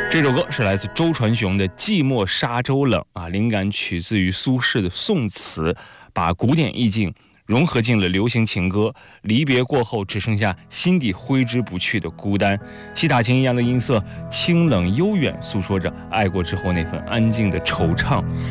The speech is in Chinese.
这首歌是来自周传雄的《寂寞沙洲冷》啊，灵感取自于苏轼的宋词，把古典意境融合进了流行情歌。离别过后，只剩下心底挥之不去的孤单。西塔琴一样的音色，清冷悠远，诉说着爱过之后那份安静的惆怅。